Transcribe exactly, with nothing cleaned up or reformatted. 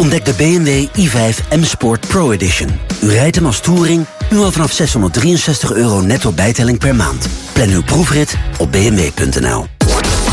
Ontdek de B M W i vijf M-Sport Pro Edition. U rijdt hem als touring, nu al vanaf zeshonderddrieënzestig euro netto bijtelling per maand. Plan uw proefrit op b m w punt n l.